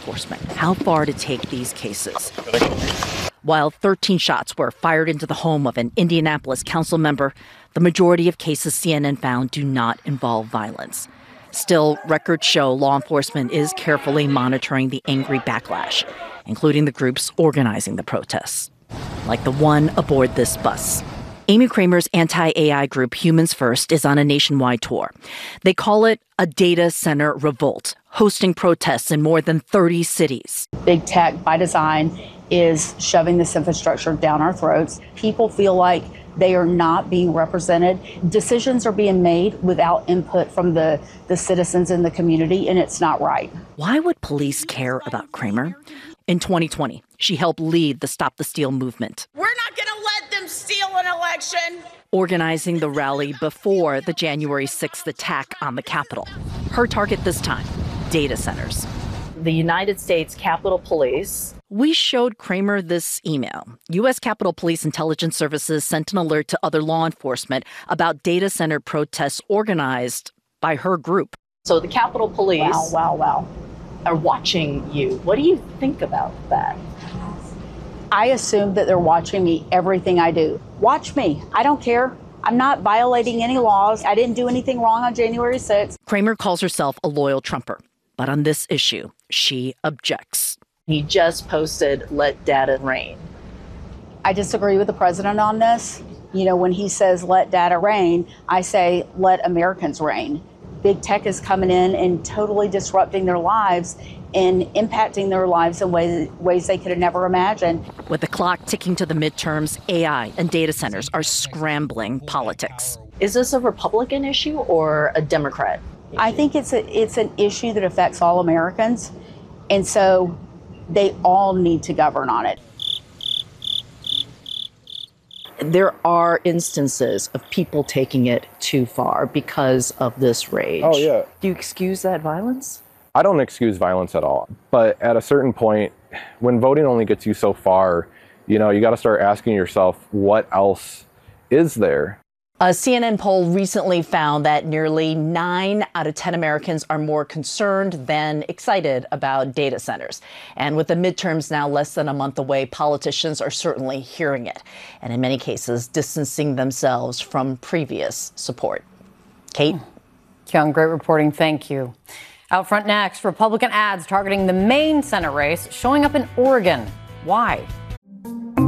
enforcement how far to take these cases. While 13 shots were fired into the home of an Indianapolis council member, the majority of cases CNN found do not involve violence. Still, records show law enforcement is carefully monitoring the angry backlash, including the groups organizing the protests, like the one aboard this bus. Amy Kramer's anti-AI group Humans First is on a nationwide tour. They call it a data center revolt, hosting protests in more than 30 cities. Big tech, by design, is shoving this infrastructure down our throats. People feel like they are not being represented. Decisions are being made without input from the citizens in the community, and it's not right. Why would police care about Kramer? In 2020, she helped lead the Stop the Steal movement. We're not going to let them steal an election. Organizing the rally before the January 6th attack on the Capitol. Her target this time, data centers. The United States Capitol Police. We showed Kramer this email. U.S. Capitol Police Intelligence Services sent an alert to other law enforcement about data center protests organized by her group. So the Capitol Police Wow. are watching you. What do you think about that? I assume that they're watching me, everything I do. Watch me. I don't care. I'm not violating any laws. I didn't do anything wrong on January 6th. Kramer calls herself a loyal Trumper, but on this issue, she objects. He just posted, "Let data reign." I disagree with the president on this. You know, when he says, "Let data reign," I say, "Let Americans reign." Big tech is coming in and totally disrupting their lives and impacting their lives in ways they could have never imagined. With the clock ticking to the midterms, AI and data centers are scrambling politics. Is this a Republican issue or a Democrat issue? I think it's an issue that affects all Americans, and so they all need to govern on it. There are instances of people taking it too far because of this rage. Oh, yeah. Do you excuse that violence? I don't excuse violence at all. But at a certain point, when voting only gets you so far, you got to start asking yourself, what else is there? A CNN poll recently found that nearly 9 out of 10 Americans are more concerned than excited about data centers. And with the midterms now less than a month away, politicians are certainly hearing it, and in many cases distancing themselves from previous support. Kate? Kyung, great reporting. Thank you. Out front next, Republican ads targeting the main Senate race showing up in Oregon. Why?